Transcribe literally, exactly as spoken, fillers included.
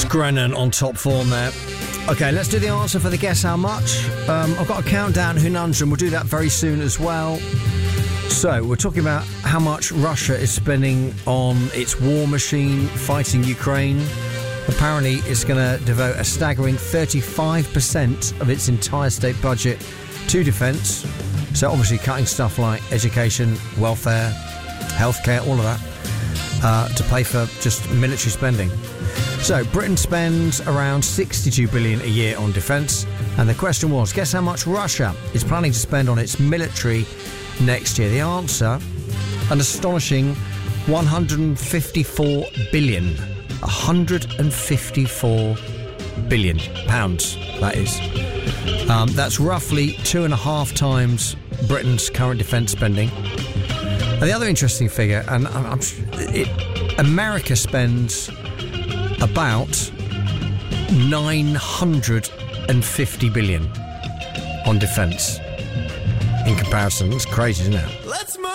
Grennan on top form there. Okay, let's do the answer for the guess how much. Um, I've got a countdown conundrum. We'll do that very soon as well. So, we're talking about how much Russia is spending on its war machine fighting Ukraine. Apparently, it's going to devote a staggering thirty-five percent of its entire state budget to defence. So, obviously, cutting stuff like education, welfare, healthcare, all of that, uh, to pay for just military spending. So, Britain spends around sixty-two billion dollars a year on defence. And the question was, guess how much Russia is planning to spend on its military next year? The answer, an astonishing one hundred fifty-four billion dollars. one hundred fifty-four billion pounds, that is. Um, that's roughly two and a half times Britain's current defence spending. And the other interesting figure, and I'm, I'm, it, America spends about nine hundred fifty billion on defence. In comparison, it's crazy, isn't it?